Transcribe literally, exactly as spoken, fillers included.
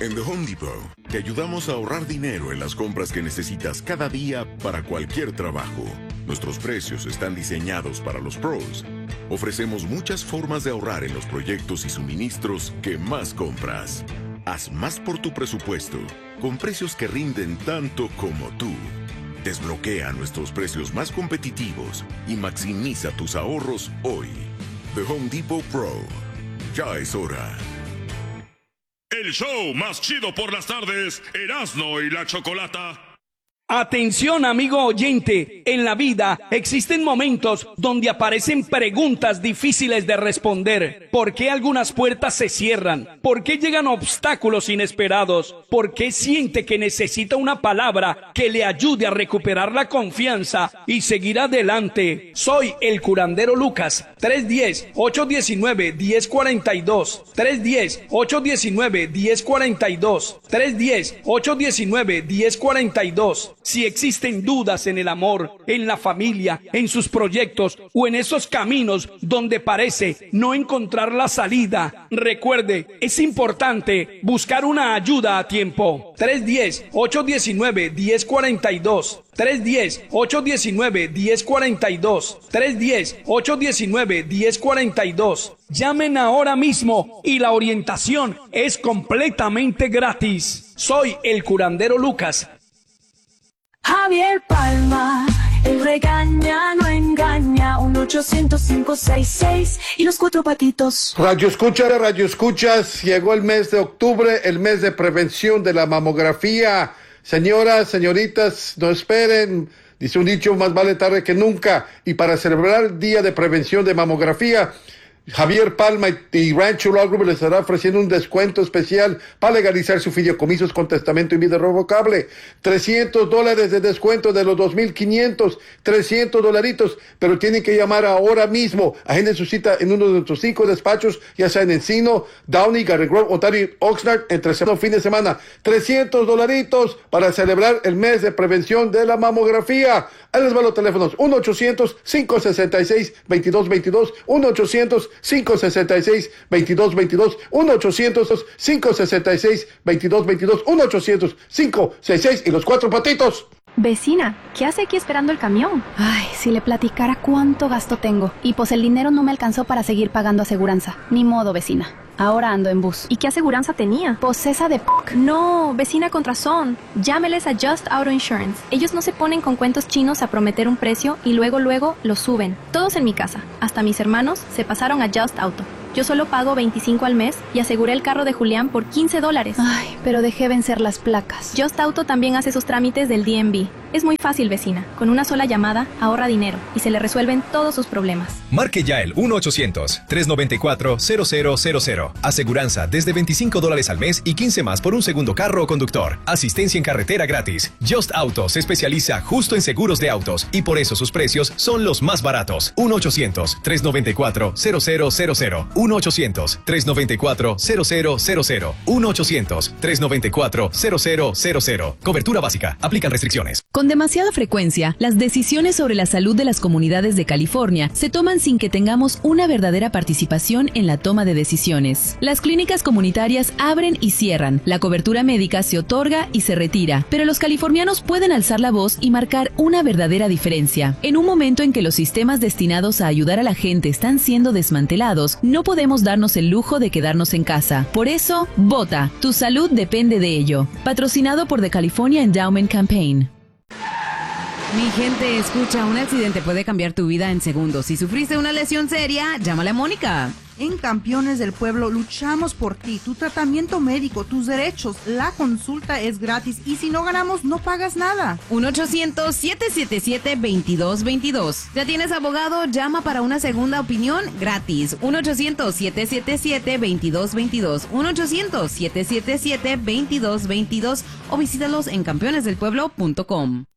En The Home Depot, te ayudamos a ahorrar dinero en las compras que necesitas cada día para cualquier trabajo. Nuestros precios están diseñados para los pros. Ofrecemos muchas formas de ahorrar en los proyectos y suministros que más compras. Haz más por tu presupuesto, con precios que rinden tanto como tú. Desbloquea nuestros precios más competitivos y maximiza tus ahorros hoy. The Home Depot Pro. Ya es hora. El show más chido por las tardes, Erasmo y la Chocolata. Atención, amigo oyente, en la vida existen momentos donde aparecen preguntas difíciles de responder. ¿Por qué algunas puertas se cierran? ¿Por qué llegan obstáculos inesperados? ¿Por qué siente que necesita una palabra que le ayude a recuperar la confianza y seguir adelante? Soy el curandero Lucas, tres uno cero, ocho uno nueve, uno cero cuatro dos, tres uno cero, ocho uno nueve, uno cero cuatro dos, tres uno cero, ocho uno nueve, uno cero cuatro dos. Si existen dudas en el amor, en la familia, en sus proyectos o en esos caminos donde parece no encontrar la salida, recuerde, es importante buscar una ayuda a tiempo. tres uno cero, ocho uno nueve, uno cero cuatro dos, tres uno cero, ocho uno nueve, uno cero cuatro dos, tres uno cero, ocho uno nueve, uno cero cuatro dos. Llamen ahora mismo y la orientación es completamente gratis. Soy el curandero Lucas. Javier Palma, el regaña, no engaña, uno ochocientos, cinco seis seis y los cuatro patitos. Radio escucha, radio escuchas, llegó el mes de octubre, el mes de prevención de la mamografía. Señoras, señoritas, no esperen, dice un dicho, más vale tarde que nunca. Y para celebrar el día de prevención de mamografía, Javier Palma y Rancho Law Group les estará ofreciendo un descuento especial para legalizar su fideicomisos con testamento y vida irrevocable. trescientos dólares de descuento de los dos mil quinientos, trescientos dolaritos, pero tienen que llamar ahora mismo. Agenden su cita en uno de nuestros cinco despachos, ya sea en Encino, Downey, Garden Grove, Ontario y Oxnard, entre semana y fin de semana. trescientos dolaritos para celebrar el mes de prevención de la mamografía. Ahí les van los teléfonos, uno ochocientos, cinco sesenta y seis, veintidós veintidós, uno ochocientos, cinco sesenta y seis, veintidós veintidós, uno ochocientos, cinco sesenta y seis, veintidós veintidós, uno ochocientos, cinco sesenta y seis y los cuatro patitos. Vecina, ¿qué hace aquí esperando el camión? Ay, si le platicara cuánto gasto tengo. Y pues el dinero no me alcanzó para seguir pagando aseguranza. Ni modo, vecina. Ahora ando en bus. ¿Y qué aseguranza tenía? Pues esa de p***. No, vecina con razón. Llámeles a Just Auto Insurance. Ellos no se ponen con cuentos chinos a prometer un precio y luego, luego lo suben. Todos en mi casa, hasta mis hermanos, se pasaron a Just Auto. Yo solo pago veinticinco al mes y aseguré el carro de Julián por quince dólares. Ay, pero dejé vencer las placas. Just Auto también hace sus trámites del D M V. Es muy fácil, vecina. Con una sola llamada, ahorra dinero y se le resuelven todos sus problemas. Marque ya el uno ochocientos, tres noventa y cuatro, cero cero cero cero. Aseguranza desde veinticinco dólares al mes y quince más por un segundo carro o conductor. Asistencia en carretera gratis. Just Auto se especializa justo en seguros de autos y por eso sus precios son los más baratos. uno ochocientos, tres noventa y cuatro, cero cero cero cero. uno ochocientos, tres noventa y cuatro, cero cero cero cero. uno ochocientos, tres noventa y cuatro, cero cero cero cero. Cobertura básica. Aplican restricciones. Con demasiada frecuencia, las decisiones sobre la salud de las comunidades de California se toman sin que tengamos una verdadera participación en la toma de decisiones. Las clínicas comunitarias abren y cierran, la cobertura médica se otorga y se retira, pero los californianos pueden alzar la voz y marcar una verdadera diferencia. En un momento en que los sistemas destinados a ayudar a la gente están siendo desmantelados, no podemos darnos el lujo de quedarnos en casa. Por eso, vota. Tu salud depende de ello. Patrocinado por The California Endowment Campaign. Mi gente, escucha, un accidente puede cambiar tu vida en segundos. Si sufriste una lesión seria, llámale a Mónica. En Campeones del Pueblo luchamos por ti, tu tratamiento médico, tus derechos. La consulta es gratis y si no ganamos, no pagas nada. uno ochocientos, siete siete siete, veintidós veintidós. ¿Ya tienes abogado? Llama para una segunda opinión gratis. uno ochocientos, siete siete siete, veintidós veintidós. uno ochocientos, siete siete siete, veintidós veintidós o visítalos en campeones del pueblo punto com.